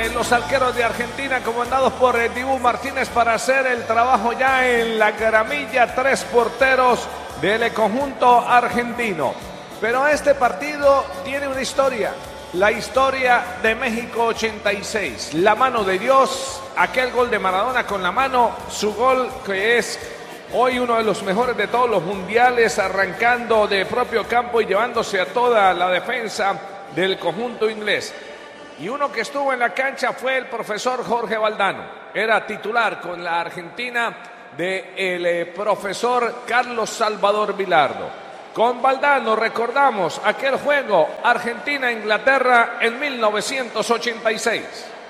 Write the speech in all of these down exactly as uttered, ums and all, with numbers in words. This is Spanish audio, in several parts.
eh, los arqueros de Argentina, comandados por eh, Dibu Martínez, para hacer el trabajo ya en la gramilla. Tres porteros del conjunto argentino. Pero este partido tiene una historia. La historia de México ochenta y seis. La mano de Dios, aquel gol de Maradona con la mano, su gol que es hoy uno de los mejores de todos los mundiales, arrancando de propio campo y llevándose a toda la defensa del conjunto inglés. Y uno que estuvo en la cancha fue el profesor Jorge Valdano. Era titular con la Argentina del eh, profesor Carlos Salvador Vilardo. Con Valdano recordamos aquel juego Argentina-Inglaterra en mil novecientos ochenta y seis.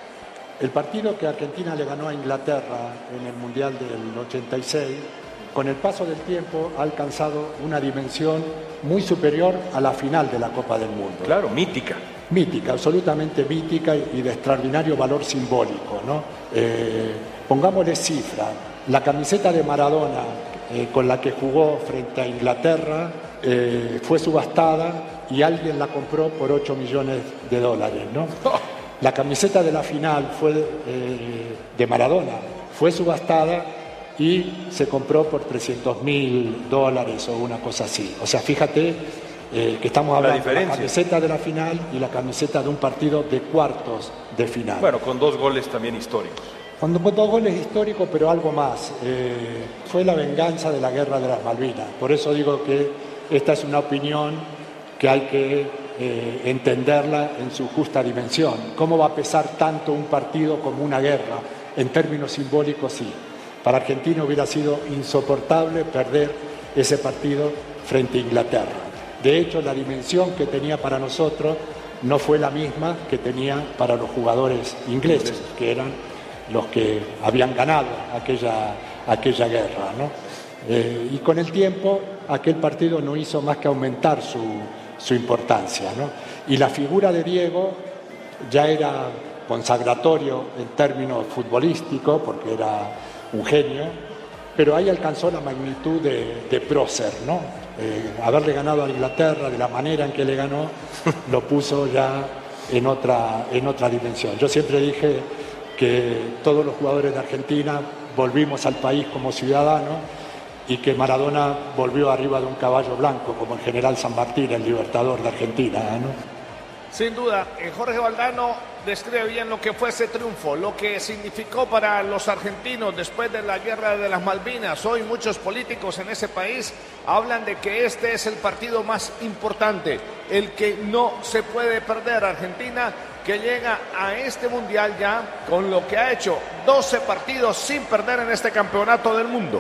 El partido que Argentina le ganó a Inglaterra en el Mundial del ochenta y seis, con el paso del tiempo ha alcanzado una dimensión muy superior a la final de la Copa del Mundo. Claro, mítica. Mítica, absolutamente mítica y de extraordinario valor simbólico, ¿no? Eh, pongámosle cifra. La camiseta de Maradona eh, con la que jugó frente a Inglaterra eh, fue subastada y alguien la compró por ocho millones de dólares, ¿no? La camiseta de la final fue eh, de Maradona, fue subastada y se compró por trescientos mil dólares o una cosa así. O sea, fíjate eh, que estamos hablando de la camiseta de la final y la camiseta de un partido de cuartos de final. Bueno, con dos goles también históricos. Con dos goles históricos, pero algo más. Eh, fue la venganza de la Guerra de las Malvinas. Por eso digo que esta es una opinión que hay que eh, entenderla en su justa dimensión. ¿Cómo va a pesar tanto un partido como una guerra? En términos simbólicos, sí. Para Argentina hubiera sido insoportable perder ese partido frente a Inglaterra. De hecho, la dimensión que tenía para nosotros no fue la misma que tenía para los jugadores ingleses, que eran los que habían ganado aquella, aquella guerra, ¿no? Eh, y con el tiempo aquel partido no hizo más que aumentar su, su importancia, ¿no? Y la figura de Diego ya era consagratorio en términos futbolísticos, porque era un genio, pero ahí alcanzó la magnitud de, de prócer, ¿no? Eh, haberle ganado a Inglaterra de la manera en que le ganó lo puso ya en otra, en otra dimensión. Yo siempre dije que todos los jugadores de Argentina volvimos al país como ciudadanos y que Maradona volvió arriba de un caballo blanco como el general San Martín, el libertador de Argentina, ¿no? Sin duda, Jorge Valdano describe bien lo que fue ese triunfo, lo que significó para los argentinos después de la Guerra de las Malvinas. Hoy muchos políticos en ese país hablan de que este es el partido más importante, el que no se puede perder. Argentina, que llega a este mundial ya con lo que ha hecho, doce partidos sin perder en este campeonato del mundo.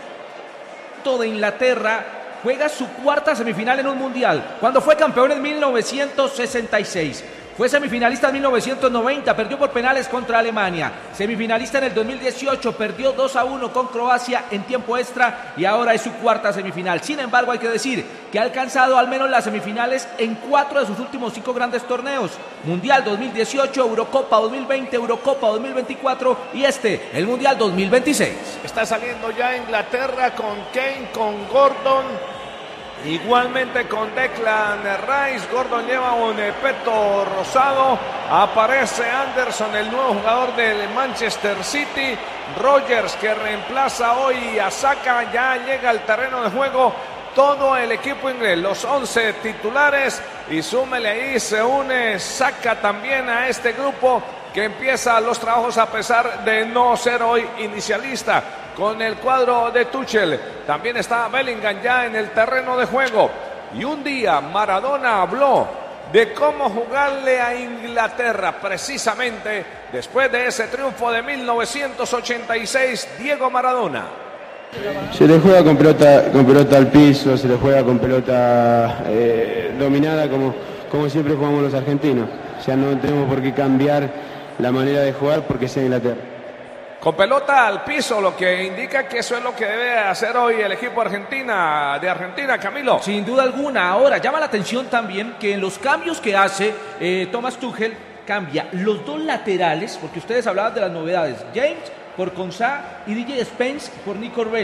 De Inglaterra juega su cuarta semifinal en un mundial, cuando fue campeón en mil novecientos sesenta y seis. Fue semifinalista en mil novecientos noventa, perdió por penales contra Alemania. Semifinalista en el dos mil dieciocho, perdió dos a uno con Croacia en tiempo extra y ahora es su cuarta semifinal. Sin embargo, hay que decir que ha alcanzado al menos las semifinales en cuatro de sus últimos cinco grandes torneos. Mundial dos mil dieciocho, Eurocopa dos mil veinte, Eurocopa dos mil veinticuatro y este, el Mundial dos mil veintiséis. Está saliendo ya Inglaterra con Kane, con Gordon. Igualmente con Declan Rice. Gordon lleva un peto rosado. Aparece Anderson, el nuevo jugador del Manchester City. Rodgers, que reemplaza hoy a Saka, ya llega al terreno de juego todo el equipo inglés, los once titulares, y súmele ahí, se une Saka también a este grupo que empieza los trabajos a pesar de no ser hoy inicialista con el cuadro de Tuchel. También está Bellingham ya en el terreno de juego. Y un día Maradona habló de cómo jugarle a Inglaterra, precisamente después de ese triunfo de mil novecientos ochenta y seis, Diego Maradona. Se le juega con pelota, con pelota al piso, se le juega con pelota eh, dominada como, como siempre jugamos los argentinos. O sea, no tenemos por qué cambiar la manera de jugar porque sea Inglaterra. Con pelota al piso, lo que indica que eso es lo que debe hacer hoy el equipo argentina de Argentina, Camilo. Sin duda alguna. Ahora, llama la atención también que en los cambios que hace eh, Thomas Tuchel, cambia los dos laterales, porque ustedes hablaban de las novedades, James por Konsa y D J Spence por Nico Reilly.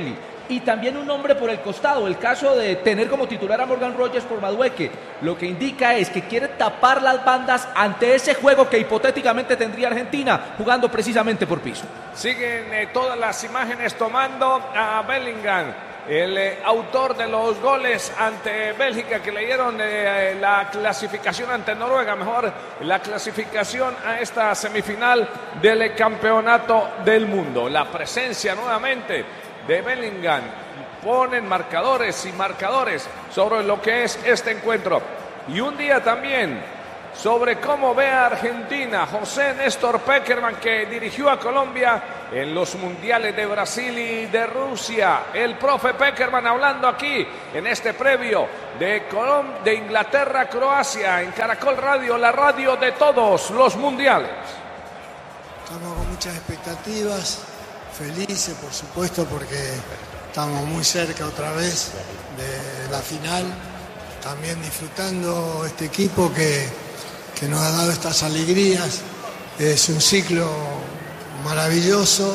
y también un hombre por el costado. El caso de tener como titular a Morgan Rogers por Madueque, lo que indica es que quiere tapar las bandas ante ese juego que hipotéticamente tendría Argentina, jugando precisamente por piso. Siguen eh, todas las imágenes tomando a Bellingham, el eh, autor de los goles ante Bélgica, que le dieron eh, la clasificación ante Noruega, mejor la clasificación a esta semifinal del campeonato del mundo. La presencia nuevamente de Bellingham, ponen marcadores y marcadores sobre lo que es este encuentro. Y un día también sobre cómo ve a Argentina José Néstor Pekerman, que dirigió a Colombia en los mundiales de Brasil y de Rusia. El profe Pekerman hablando aquí en este previo de, Colom- de Inglaterra-Croacia en Caracol Radio, la radio de todos los mundiales. Estamos con muchas expectativas, felices por supuesto porque estamos muy cerca otra vez de la final, también disfrutando este equipo que que nos ha dado estas alegrías. Es un ciclo maravilloso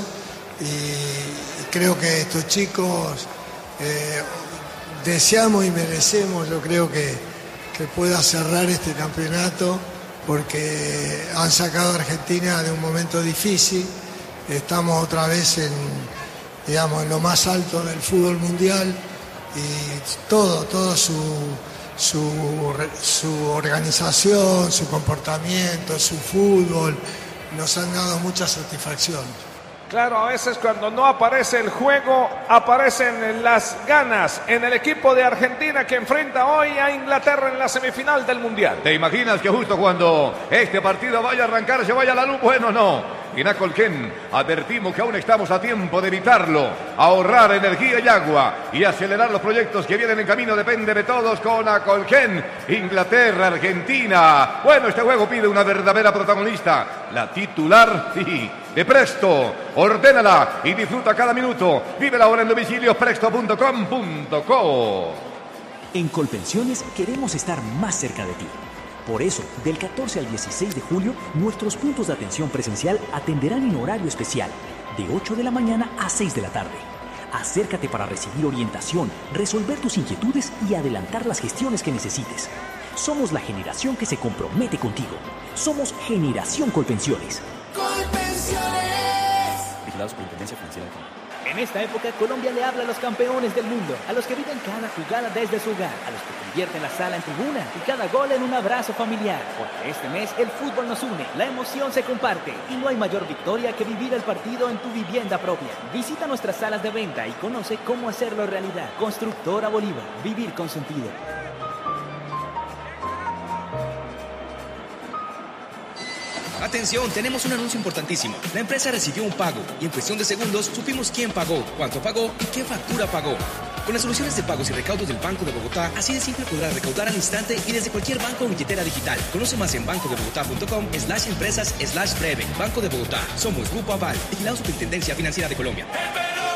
y creo que estos chicos eh, deseamos y merecemos, yo creo que, que pueda cerrar este campeonato porque han sacado a Argentina de un momento difícil. Estamos otra vez en, digamos, en lo más alto del fútbol mundial y todo, todo su Su, su organización, su comportamiento, su fútbol, nos han dado mucha satisfacción. Claro, a veces cuando no aparece el juego, aparecen las ganas en el equipo de Argentina que enfrenta hoy a Inglaterra en la semifinal del Mundial. ¿Te imaginas que justo cuando este partido vaya a arrancar se vaya la luz? Bueno, no. En Acolquén advertimos que aún estamos a tiempo de evitarlo, ahorrar energía y agua y acelerar los proyectos que vienen en camino. Depende de todos con Acolquén. Inglaterra, Argentina. Bueno, este juego pide una verdadera protagonista, la titular, sí, de Presto. Ordénala y disfruta cada minuto. Vive la hora en domicilios presto punto com punto co. En Colpensiones queremos estar más cerca de ti. Por eso, del catorce al dieciséis de julio, nuestros puntos de atención presencial atenderán en horario especial, de ocho de la mañana a seis de la tarde. Acércate para recibir orientación, resolver tus inquietudes y adelantar las gestiones que necesites. Somos la generación que se compromete contigo. Somos Generación Colpensiones. Colpensiones. Vigilado Superintendencia Financiera de Colombia. En esta época, Colombia le habla a los campeones del mundo, a los que viven cada jugada desde su hogar, a los que convierten la sala en tribuna y cada gol en un abrazo familiar. Porque este mes el fútbol nos une, la emoción se comparte y no hay mayor victoria que vivir el partido en tu vivienda propia. Visita nuestras salas de venta y conoce cómo hacerlo realidad. Constructora Bolívar, vivir con sentido. Atención, tenemos un anuncio importantísimo. La empresa recibió un pago y en cuestión de segundos supimos quién pagó, cuánto pagó y qué factura pagó. Con las soluciones de pagos y recaudos del Banco de Bogotá, así de simple podrás recaudar al instante y desde cualquier banco o billetera digital. Conoce más en bancodebogotá.com slash empresas slash breve. Banco de Bogotá. Somos Grupo Aval. Vigilado Superintendencia Financiera de Colombia.